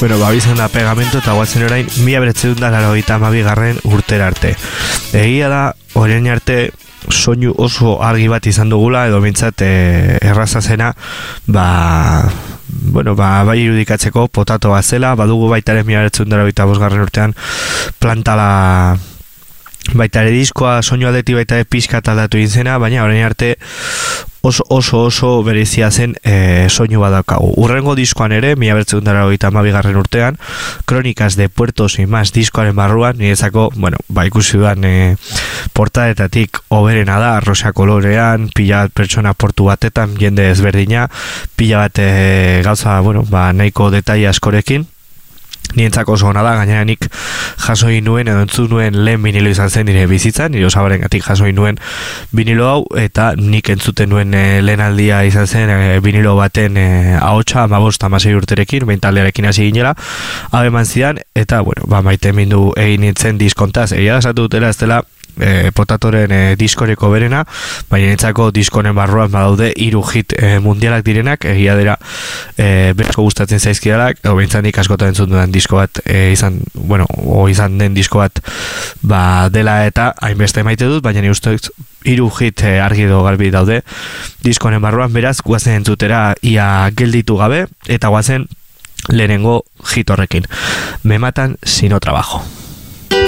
Bueno, bizan da pegamento eta guatzen orain 1982 urtera arte. Egia da, orain arte soinu oso argi bat izan dugula, edo bintzat erraza zena, bai irudikatzeko potato bat zela, badugu baitaren 1985 urtean plantala baita ere diskoa, soinu aldetik baita ere pixkat aldatu izena, baina orain arte oso berezia zen soinu bat daukagu. Urrengo diskoan ere, 1982 urtean, Crónicas de Puerto Sin Más diskoaren barruan, niretzako, ikusi dudan portadetatik oberena da, rosa kolorean, pila bat pertsona portu batetan, jende ezberdina, pila bat gauza, nahiko detaile askorekin, nientzako oso hona da, gainera nik jasoi nuen edo entzun nuen lehen vinilo izan zen nire bizitzan, nire osabarengatik jasoi nuen vinilo hau, eta nik entzuten nuen lehen aldia izan zen vinilo baten ahotsa 15-16 urterekin, behin taldearekin hasi ginela, abeman zidan, eta maite mindu egin nintzen diskontaz, egia da esatu dutela ez dela potatoren diskoreko berena, baina nintzako diskonen barruan badaude 3 hit mundialak direnak, egia dira berazko gustatzen zaizkidalak, edo behintzanik askotan entzun dudan disko bat izan den disko bat dela eta hainbeste maite dut, baina ni uste 3 hit argi edo garbi daude diskonen barruan, beraz guazen entzutera ia gelditu gabe, eta guazen lehenengo hit horrekin. Me matan si no trabajo.